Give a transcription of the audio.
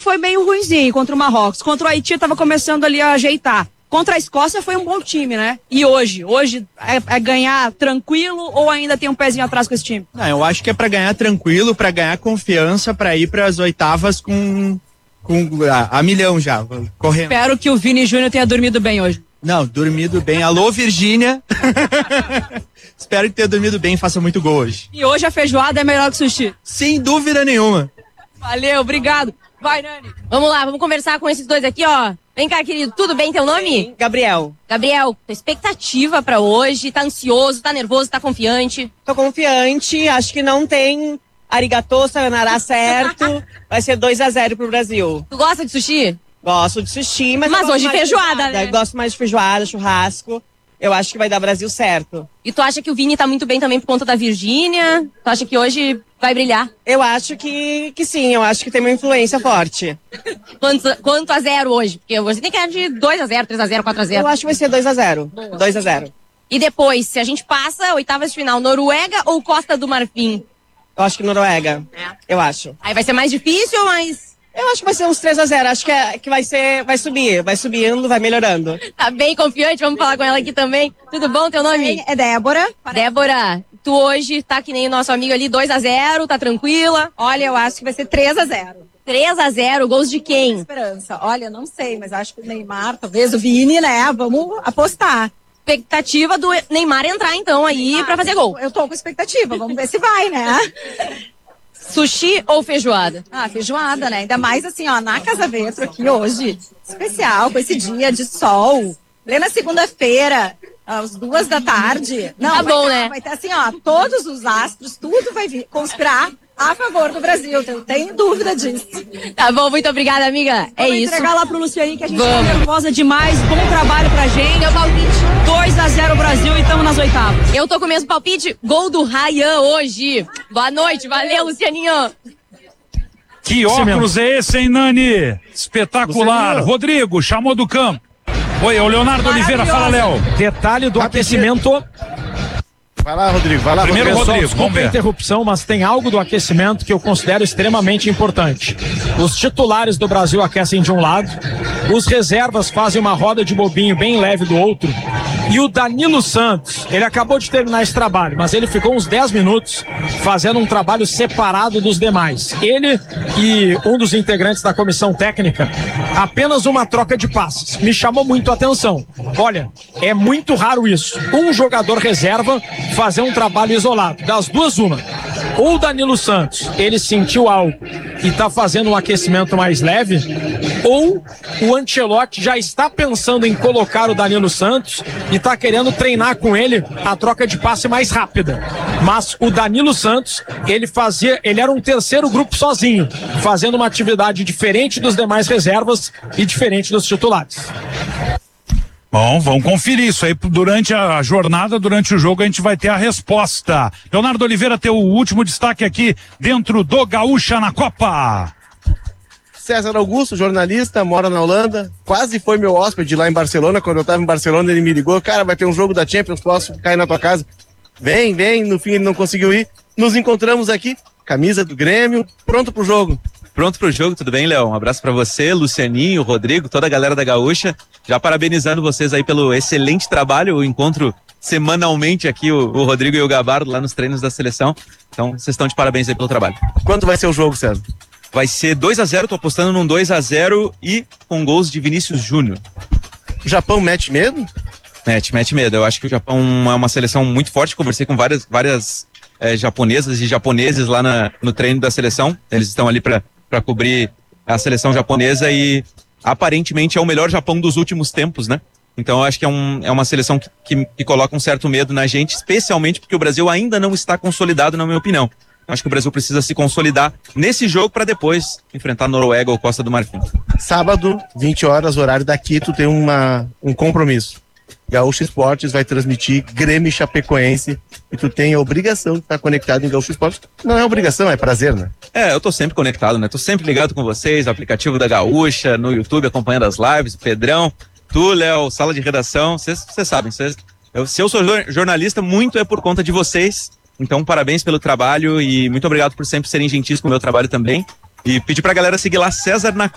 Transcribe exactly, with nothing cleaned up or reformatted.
foi meio ruinzinho contra o Marrocos. Contra o Haiti tava começando ali a ajeitar. Contra a Escócia foi um bom time, né? E hoje? Hoje é, é ganhar tranquilo ou ainda tem um pezinho atrás com esse time? Não, eu acho que é pra ganhar tranquilo, pra ganhar confiança, pra ir pras oitavas com, com a, a milhão já, correndo. Espero que o Vini Júnior tenha dormido bem hoje. Não, dormido bem. Alô, Virgínia. Espero que tenha dormido bem e faça muito gol hoje. E hoje a feijoada é melhor que o sushi? Sem dúvida nenhuma. Valeu, obrigado. Vai, Nani. Vamos lá, vamos conversar com esses dois aqui, ó. Vem cá, querido. Tudo bem, teu nome? Sim, Gabriel. Gabriel, tua expectativa pra hoje? Tá ansioso, tá nervoso, tá confiante? Tô confiante, acho que não tem arigatô, sayonara certo. Vai ser dois a zero pro Brasil. Tu gosta de sushi? Gosto de sushi, mas, Mas eu gosto hoje mais de feijoada, né? Eu gosto mais de feijoada, churrasco. Eu acho que vai dar Brasil certo. E tu acha que o Vini tá muito bem também por conta da Virgínia? Tu acha que hoje vai brilhar? Eu acho que, que sim, eu acho que tem uma influência forte. Quanto, quanto a zero hoje? Porque você tem que ir de dois a zero, três a zero, quatro a zero. Eu acho que vai ser dois a zero. dois a zero. E depois, se a gente passa, oitavas de final, Noruega ou Costa do Marfim? Eu acho que Noruega. É. Eu acho. Aí vai ser mais difícil, mas Eu acho que vai ser uns três a zero. Acho que, é, que vai ser, vai subir, vai subindo, vai melhorando. tá bem confiante. Vamos falar com ela aqui também. Tudo bom, teu nome? É Débora. Débora, tu hoje tá que nem o nosso amigo ali, dois a zero, tá tranquila? Olha, eu acho que vai ser três a zero. três a zero, gols de quem? Esperança. Olha, não sei, mas acho que o Neymar, talvez o Vini, né? Vamos apostar. Expectativa do Neymar entrar então aí Neymar, pra fazer gol. Eu tô com expectativa, vamos ver se vai, né? Sushi ou feijoada? Ah, feijoada, né? Ainda mais assim, ó, na Casa Vetro aqui hoje, especial, com esse dia de sol, plena segunda-feira, às duas da tarde. Não, Tá vai bom, ter, né? Vai ter assim, ó, todos os astros, tudo vai vir conspirar a favor do Brasil, eu tenho dúvida disso. Tá bom, muito obrigada, amiga. É Vamos isso. entregar lá pro Lucianinho que a gente Vamos. tá nervosa demais. Bom trabalho pra gente. Meu palpite. dois a zero Brasil e estamos nas oitavas. Eu tô com o mesmo palpite. Gol do Ryan hoje. Boa noite. Valeu, Lucianinho. Que óculos é esse, hein, Nani? Espetacular. Lucianinho. Rodrigo, chamou do campo. Oi, é o Leonardo Oliveira. Fala, Léo. Detalhe do aquecimento. Vai lá, Rodrigo, vai lá. Primeiro, Rodrigo. Rodrigo, Desculpa vamos ver. a interrupção, mas tem algo do aquecimento que eu considero extremamente importante. Os titulares do Brasil aquecem de um lado, os reservas fazem uma roda de bobinho bem leve do outro, e o Danilo Santos, ele acabou de terminar esse trabalho, mas ele ficou uns dez minutos fazendo um trabalho separado dos demais. Ele e um dos integrantes da comissão técnica, apenas uma troca de passes. Me chamou muito a atenção. Olha, é muito raro isso. Um jogador reserva fazer um trabalho isolado. Das duas, uma. Ou o Danilo Santos, ele sentiu algo e tá fazendo um aquecimento mais leve, ou o Ancelotti já está pensando em colocar o Danilo Santos e tá querendo treinar com ele a troca de passe mais rápida. Mas o Danilo Santos, ele fazia, ele era um terceiro grupo sozinho, fazendo uma atividade diferente dos demais reservas e diferente dos titulares. Bom, vamos conferir isso aí durante a jornada, durante o jogo a gente vai ter a resposta. Leonardo Oliveira, teu último destaque aqui dentro do Gaúcha na Copa. César Augusto, jornalista, mora na Holanda, quase foi meu hóspede lá em Barcelona. Quando eu tava em Barcelona ele me ligou, cara, vai ter um jogo da Champions, posso cair na tua casa? Vem, vem, no fim ele não conseguiu ir. Nos encontramos aqui, camisa do Grêmio, pronto pro jogo. Pronto pro jogo, tudo bem, Léo? Um abraço pra você, Lucianinho, Rodrigo, toda a galera da Gaúcha. Já parabenizando vocês aí pelo excelente trabalho. Eu encontro semanalmente aqui o, o Rodrigo e o Gabardo lá nos treinos da seleção. Então, vocês estão de parabéns aí pelo trabalho. Quanto vai ser o jogo, César? Vai ser dois a zero, tô apostando num dois a zero e com gols de Vinícius Júnior. O Japão mete medo? Mete, mete medo. Eu acho que o Japão é uma seleção muito forte. Conversei com várias, várias é, japonesas e japoneses lá na, no treino da seleção. Eles estão ali pra para cobrir a seleção japonesa e aparentemente é o melhor Japão dos últimos tempos, né? Então eu acho que é, um, é uma seleção que, que, que coloca um certo medo na gente, especialmente porque o Brasil ainda não está consolidado, na minha opinião. Eu acho que o Brasil precisa se consolidar nesse jogo para depois enfrentar Noruega ou Costa do Marfim. Sábado, vinte horas, horário daqui, tu tem uma, um compromisso. Gaúcho Esportes vai transmitir Grêmio e Chapecoense e tu tem a obrigação de estar conectado em Gaúcho Esportes. Não é obrigação, é prazer, né? É, eu tô sempre conectado, né? Tô sempre ligado com vocês, aplicativo da Gaúcha, no YouTube acompanhando as lives, o Pedrão, tu, Léo, sala de redação, vocês sabem, cês, eu, se eu sou jornalista, muito é por conta de vocês, então parabéns pelo trabalho e muito obrigado por sempre serem gentis com o meu trabalho também. E pedir pra galera seguir lá César na